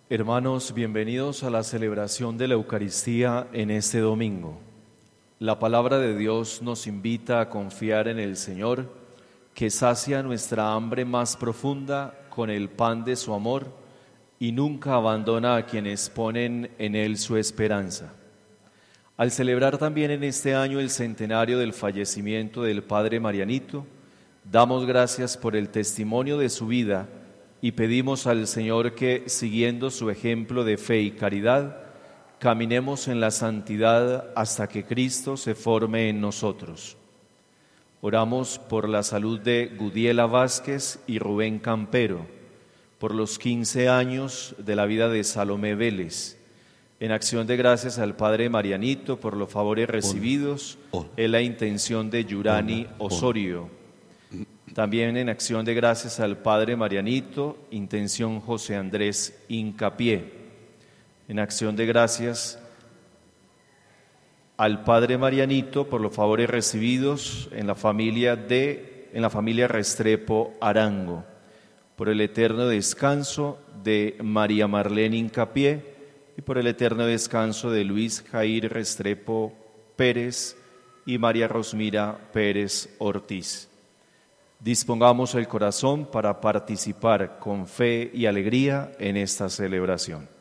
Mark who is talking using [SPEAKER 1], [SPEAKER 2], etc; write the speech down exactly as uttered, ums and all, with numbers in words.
[SPEAKER 1] Hermanos, bienvenidos a la celebración de la Eucaristía en este domingo. La palabra de Dios nos invita a confiar en el Señor, que sacia nuestra hambre más profunda con el pan de su amor y nunca abandona a quienes ponen en Él su esperanza. Al celebrar también en este año el centenario del fallecimiento del Padre Marianito, damos gracias por el testimonio de su vida y pedimos al Señor que, siguiendo su ejemplo de fe y caridad, caminemos en la santidad hasta que Cristo se forme en nosotros. Oramos por la salud de Gudiela Vázquez y Rubén Campero, por los quince años de la vida de Salomé Vélez, en acción de gracias al Padre Marianito por los favores recibidos, en la intención de Yurani Osorio. También en acción de gracias al Padre Marianito, intención José Andrés Hincapié. En acción de gracias al Padre Marianito por los favores recibidos en la familia de en la familia Restrepo Arango, por el eterno descanso de María Marlene Hincapié y por el eterno descanso de Luis Jair Restrepo Pérez y María Rosmira Pérez Ortiz. Dispongamos el corazón para participar con fe y alegría en esta celebración.